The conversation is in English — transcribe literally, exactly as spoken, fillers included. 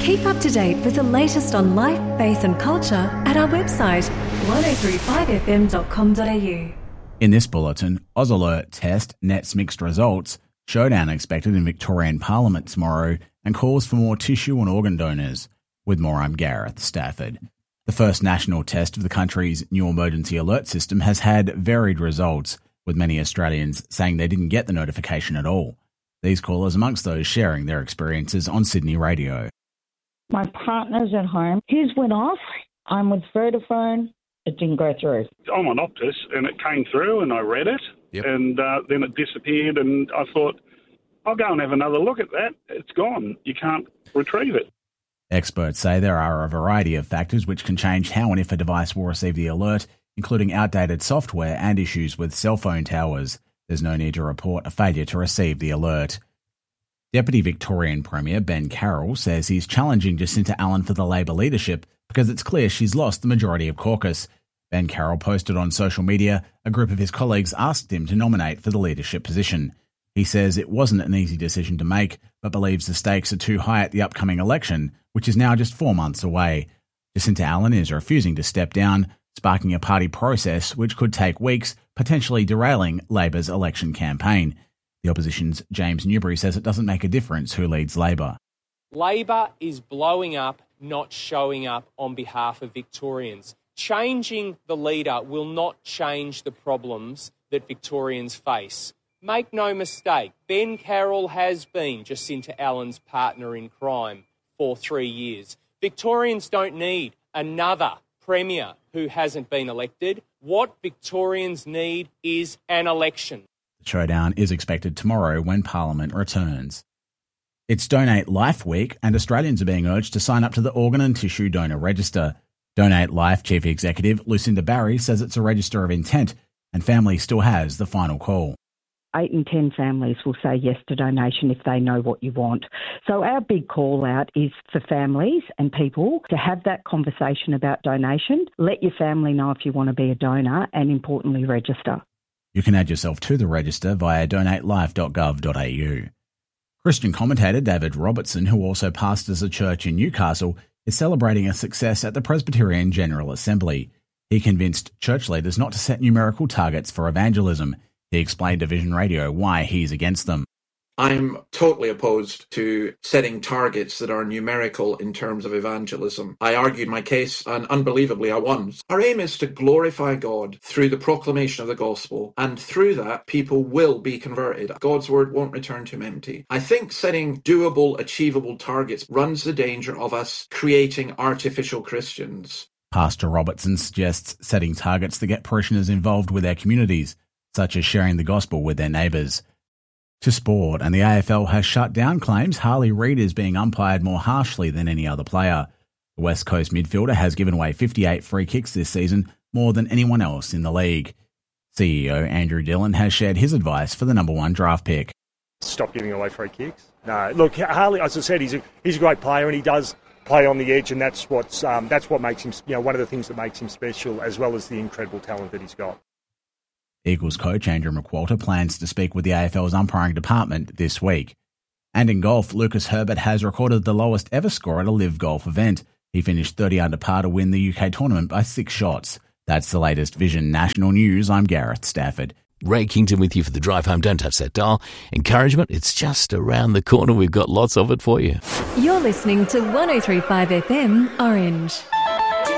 Keep up to date with the latest on life, faith and culture at our website one oh three five f m dot com dot a u. In this bulletin, AusAlert test nets mixed results, showdown expected in Victorian Parliament tomorrow, and calls for more tissue and organ donors. With more, I'm Gareth Stafford. The first national test of the country's new emergency alert system has had varied results, with many Australians saying they didn't get the notification at all. These callers amongst those sharing their experiences on Sydney Radio. My partner's at home. His went off. I'm with Vodafone. It didn't go through. I'm on Optus, and it came through, and I read it, yep. and uh, then it disappeared, and I thought, I'll go and have another look at that. It's gone. You can't retrieve it. Experts say there are a variety of factors which can change how and if a device will receive the alert, including outdated software and issues with cell phone towers. There's no need to report a failure to receive the alert. Deputy Victorian Premier Ben Carroll says he's challenging Jacinta Allen for the Labor leadership because it's clear she's lost the majority of caucus. Ben Carroll posted on social media a group of his colleagues asked him to nominate for the leadership position. He says it wasn't an easy decision to make, but believes the stakes are too high at the upcoming election, which is now just four months away. Jacinta Allen is refusing to step down, sparking a party process which could take weeks, potentially derailing Labor's election campaign. The opposition's James Newbury says it doesn't make a difference who leads Labor. Labor is blowing up, not showing up on behalf of Victorians. Changing the leader will not change the problems that Victorians face. Make no mistake, Ben Carroll has been Jacinta Allen's partner in crime for three years. Victorians don't need another Premier who hasn't been elected. What Victorians need is an election. The showdown is expected tomorrow when Parliament returns. It's Donate Life Week, and Australians are being urged to sign up to the Organ and Tissue Donor Register. Donate Life Chief Executive Lucinda Barry says it's a register of intent, and family still has the final call. Eight in ten families will say yes to donation if they know what you want. So our big call out is for families and people to have that conversation about donation. Let your family know if you want to be a donor, and importantly, register. You can add yourself to the register via donate life dot gov dot a u. Christian commentator David Robertson, who also pastors a church in Newcastle, is celebrating a success at the Presbyterian General Assembly. He convinced church leaders not to set numerical targets for evangelism. He explained to Vision Radio why he's against them. I'm totally opposed to setting targets that are numerical in terms of evangelism. I argued my case, and unbelievably I won. Our aim is to glorify God through the proclamation of the gospel, and through that people will be converted. God's word won't return to him empty. I think setting doable, achievable targets runs the danger of us creating artificial Christians. Pastor Robertson suggests setting targets that get parishioners involved with their communities, such as sharing the gospel with their neighbours. To sport, and the A F L has shut down claims Harley Reid is being umpired more harshly than any other player. The West Coast midfielder has given away fifty-eight free kicks this season, more than anyone else in the league. C E O Andrew Dillon has shared his advice for the number one draft pick. Stop giving away free kicks. No, look, Harley, as I said, he's a he's a great player, and he does play on the edge, and that's what's um, that's what makes him, you know, one of the things that makes him special, as well as the incredible talent that he's got. Eagles coach Andrew McQualter plans to speak with the A F L's umpiring department this week. And in golf, Lucas Herbert has recorded the lowest ever score at a live golf event. He finished thirty under par to win the U K tournament by six shots. That's the latest Vision National News. I'm Gareth Stafford. Ray Kington with you for the drive home. Don't touch that dial. Encouragement, it's just around the corner. We've got lots of it for you. You're listening to one oh three point five F M Orange.